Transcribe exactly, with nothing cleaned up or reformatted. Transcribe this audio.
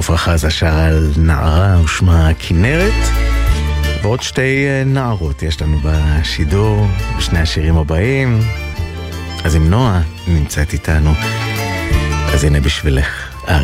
עפרה חזה שר על נערה ושמה כנרת, ועוד שתי נערות יש לנו בשידור בשני השירים הבאים. אז אם נועה נמצאת איתנו, אז הנה בשבילך.